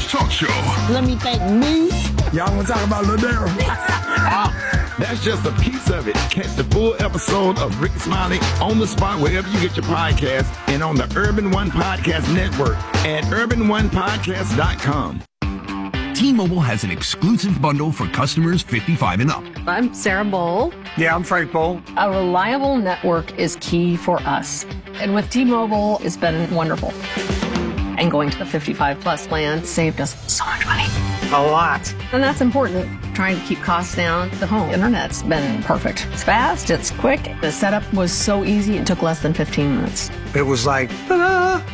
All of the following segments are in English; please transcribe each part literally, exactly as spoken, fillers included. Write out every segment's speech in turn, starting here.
Sports Talk Show. Let me thank me. Y'all want to talk about Ladero? That's just a piece of it. Catch the full episode of Rick Smiley on the spot wherever you get your podcast and on the Urban One Podcast Network at urban one podcast dot com. T-Mobile has an exclusive bundle for customers fifty-five and up. I'm Sarah Bowl. Yeah, I'm Frank Bowl. A reliable network is key for us. And with T-Mobile, it's been wonderful. And going to the fifty-five plus plan saved us so much money. A lot. And that's important. Trying to keep costs down. The home internet's been perfect. It's fast, it's quick. The setup was so easy, it took less than fifteen minutes. It was like, ta-da!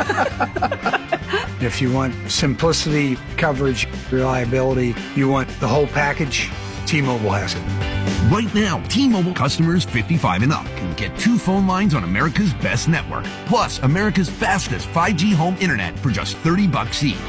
If you want simplicity, coverage, reliability, you want the whole package, T-Mobile has it. Right now, T-Mobile customers fifty-five and up can get two phone lines on America's best network, plus America's fastest five G home internet for just thirty bucks each.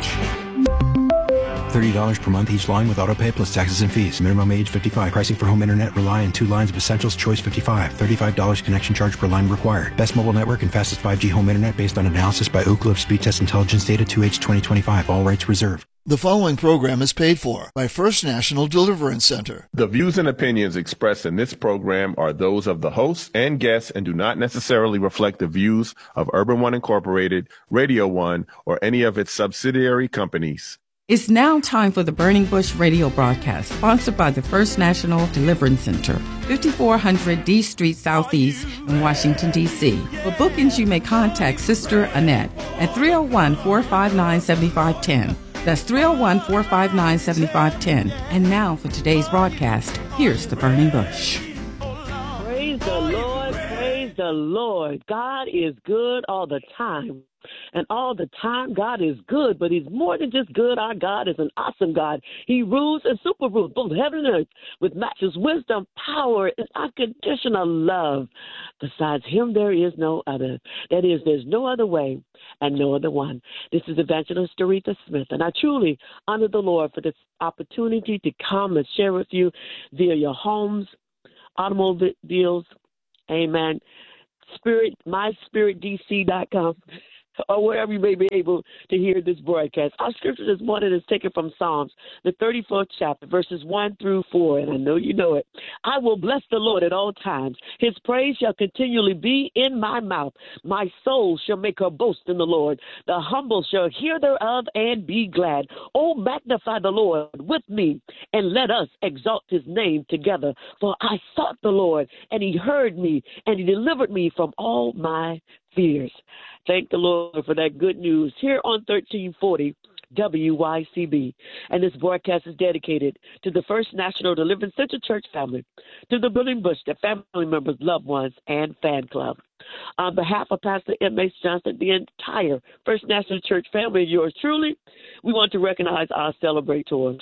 thirty dollars per month each line with autopay plus taxes and fees. Minimum age fifty-five. Pricing for home internet rely on two lines of Essentials Choice fifty-five. thirty-five dollars connection charge per line required. Best mobile network and fastest five G home internet based on analysis by Ookla of Speed Test Intelligence Data two H twenty twenty-five. All rights reserved. The following program is paid for by First National Deliverance Center. The views and opinions expressed in this program are those of the hosts and guests and do not necessarily reflect the views of Urban One Incorporated, Radio One, or any of its subsidiary companies. It's now time for the Burning Bush radio broadcast, sponsored by the First National Deliverance Center, fifty-four hundred D Street Southeast in Washington, D C. For bookings, you may contact Sister Annette at three oh one, four five nine, seven five one oh. That's three oh one, four five nine, seven five one oh. And now for today's broadcast, here's the Burning Bush. Praise the Lord, praise the Lord. God is good all the time. And all the time, God is good, but he's more than just good. Our God is an awesome God. He rules and super rules both heaven and earth with matchless wisdom, power, and unconditional love. Besides him, there is no other. That is, there's no other way and no other one. This is Evangelist Aretha Smith, and I truly honor the Lord for this opportunity to come and share with you via your homes, automobiles, amen, spirit, my spirit D C dot com. Or wherever you may be able to hear this broadcast. Our scripture this morning is taken from Psalms, the thirty-fourth chapter, verses one through four, and I know you know it. I will bless the Lord at all times. His praise shall continually be in my mouth. My soul shall make her boast in the Lord. The humble shall hear thereof and be glad. Oh, magnify the Lord with me, and let us exalt his name together. For I sought the Lord, and he heard me, and he delivered me from all my fears. Thank the Lord for that good news here on thirteen forty W Y C B. And this broadcast is dedicated to the First National Deliverance Center Church family, to the Burning Bush, their family members, loved ones, and fan club. On behalf of Pastor M. H. Johnson, the entire First National Church family, yours truly, we want to recognize our celebrators.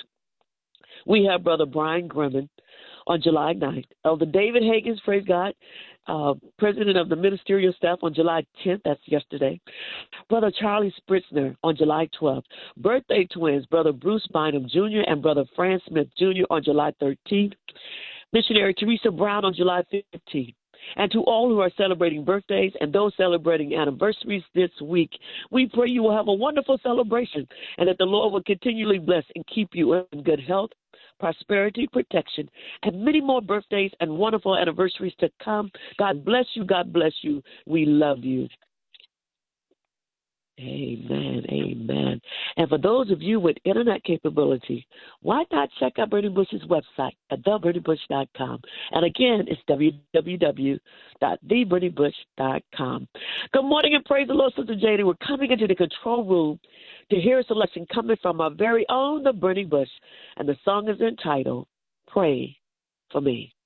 We have Brother Brian Grimman on July ninth. Elder David Higgins, praise God, uh, president of the ministerial staff on July tenth, that's yesterday. Brother Charlie Spritzner on July twelfth. Birthday twins, Brother Bruce Bynum Junior and Brother Fran Smith Junior on July thirteenth. Missionary Teresa Brown on July fifteenth. And to all who are celebrating birthdays and those celebrating anniversaries this week, we pray you will have a wonderful celebration and that the Lord will continually bless and keep you in good health, prosperity, protection, and many more birthdays and wonderful anniversaries to come. God bless you. God bless you. We love you. Amen. Amen. And for those of you with internet capability, why not check out Burning Bush's website at the burning bush dot com. And again, it's w w w dot the burning bush dot com. Good morning and praise the Lord, Sister Janie. We're coming into the control room to hear a selection coming from our very own The Burning Bush. And the song is entitled, Pray for Me.